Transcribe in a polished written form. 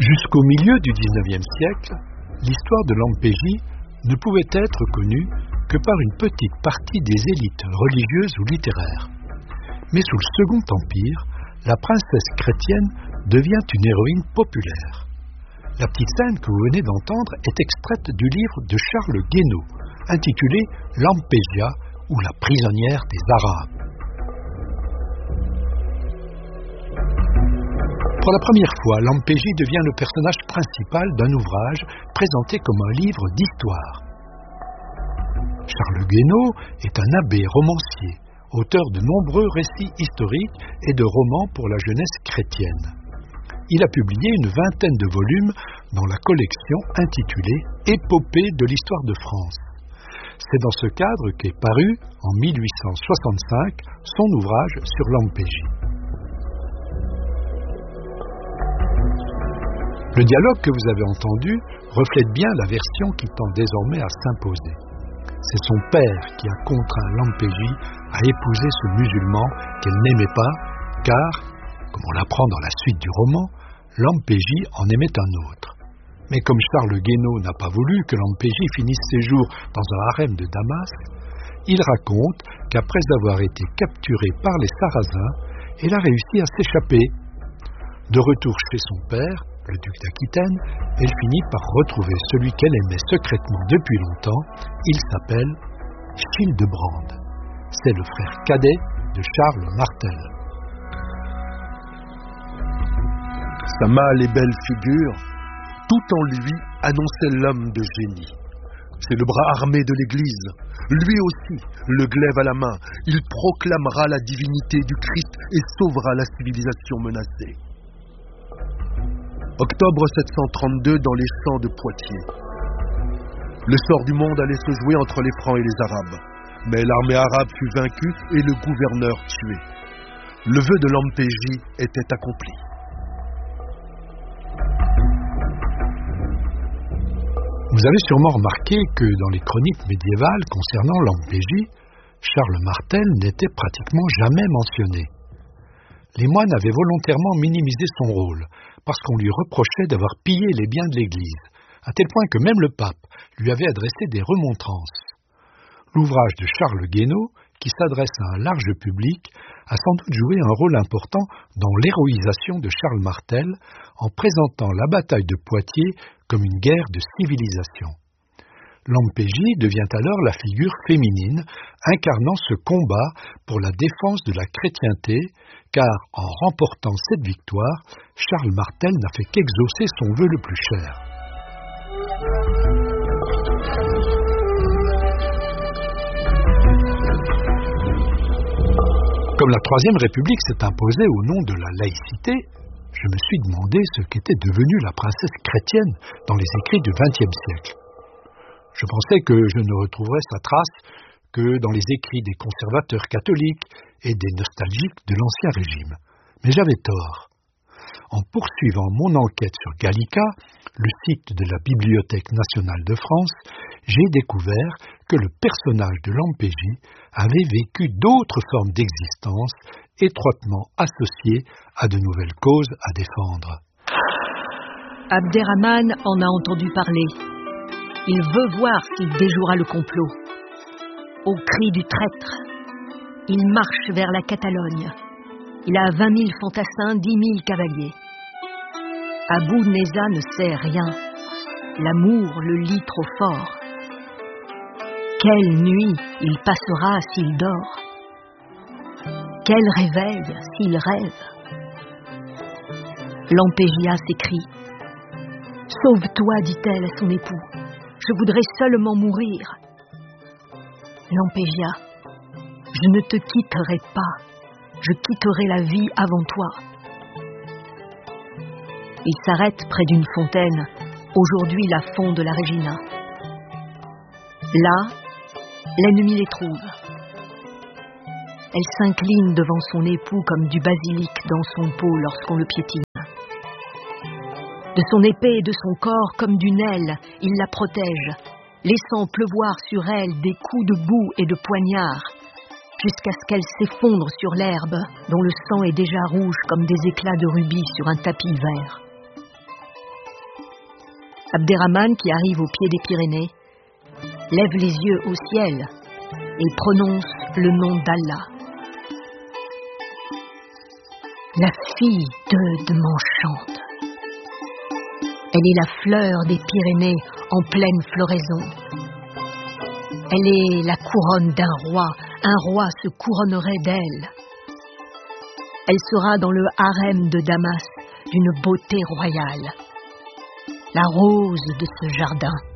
Jusqu'au milieu du XIXe siècle, l'histoire de Lampégie ne pouvait être connue que par une petite partie des élites religieuses ou littéraires. Mais sous le Second Empire, la princesse chrétienne devient une héroïne populaire. La petite scène que vous venez d'entendre est extraite du livre de Charles Guénot, intitulé Lampégia ou la prisonnière des Arabes. Pour la première fois, Lampégie devient le personnage principal d'un ouvrage présenté comme un livre d'histoire. Charles Guénot est un abbé romancier, auteur de nombreux récits historiques et de romans pour la jeunesse chrétienne. Il a publié une vingtaine de volumes dans la collection intitulée « Épopée de l'histoire de France ». C'est dans ce cadre qu'est paru, en 1865, son ouvrage sur Lampégie. Le dialogue que vous avez entendu reflète bien la version qui tend désormais à s'imposer. C'est son père qui a contraint Lampégie à épouser ce musulman qu'elle n'aimait pas, car, comme on l'apprend dans la suite du roman, Lampégie en aimait un autre. Mais comme Charles Guénot n'a pas voulu que Lampégie finisse ses jours dans un harem de Damas, il raconte qu'après avoir été capturée par les Sarrasins, elle a réussi à s'échapper. De retour chez son père, le duc d'Aquitaine, elle finit par retrouver celui qu'elle aimait secrètement depuis longtemps. Il s'appelle Childebrand. C'est le frère cadet de Charles Martel. Sa mâle et belle figure, tout en lui annonçait l'homme de génie. C'est le bras armé de l'Église. Lui aussi, le glaive à la main, il proclamera la divinité du Christ et sauvera la civilisation menacée. Octobre 732 dans les champs de Poitiers. Le sort du monde allait se jouer entre les Francs et les Arabes. Mais l'armée arabe fut vaincue et le gouverneur tué. Le vœu de Lampégie était accompli. Vous avez sûrement remarqué que dans les chroniques médiévales concernant Lampégie, Charles Martel n'était pratiquement jamais mentionné. Les moines avaient volontairement minimisé son rôle, parce qu'on lui reprochait d'avoir pillé les biens de l'Église, à tel point que même le pape lui avait adressé des remontrances. L'ouvrage de Charles Guénot, qui s'adresse à un large public, a sans doute joué un rôle important dans l'héroïsation de Charles Martel, en présentant la bataille de Poitiers comme une guerre de civilisation. Lampégie devient alors la figure féminine incarnant ce combat pour la défense de la chrétienté, car en remportant cette victoire, Charles Martel n'a fait qu'exaucer son vœu le plus cher. Comme la Troisième République s'est imposée au nom de la laïcité, je me suis demandé ce qu'était devenue la princesse chrétienne dans les écrits du XXe siècle. Je pensais que je ne retrouverais sa trace que dans les écrits des conservateurs catholiques et des nostalgiques de l'Ancien Régime. Mais j'avais tort. En poursuivant mon enquête sur Gallica, le site de la Bibliothèque nationale de France, j'ai découvert que le personnage de Lampégie avait vécu d'autres formes d'existence étroitement associées à de nouvelles causes à défendre. Abderrahmane en a entendu parler. Il veut voir s'il déjouera le complot. Au cri du traître, il marche vers la Catalogne. Il a 20 000 fantassins, 10 000 cavaliers. Abou Neza ne sait rien. L'amour le lie trop fort. Quelle nuit il passera s'il dort. Quel réveil s'il rêve. Lampégia s'écrie. « Sauve-toi, dit-elle à son époux. Je voudrais seulement mourir. » Lampégia, je ne te quitterai pas. Je quitterai la vie avant toi. Il s'arrête près d'une fontaine, aujourd'hui la font de la Régina. Là, l'ennemi les trouve. Elle s'incline devant son époux comme du basilic dans son pot lorsqu'on le piétine. De son épée et de son corps comme d'une aile, il la protège, laissant pleuvoir sur elle des coups de boue et de poignard, jusqu'à ce qu'elle s'effondre sur l'herbe, dont le sang est déjà rouge comme des éclats de rubis sur un tapis vert. Abderrahmane, qui arrive au pied des Pyrénées, lève les yeux au ciel et prononce le nom d'Allah. La fille d'Eude m'enchante. Elle est la fleur des Pyrénées en pleine floraison. Elle est la couronne d'un roi. Un roi se couronnerait d'elle. Elle sera dans le harem de Damas d'une beauté royale. La rose de ce jardin.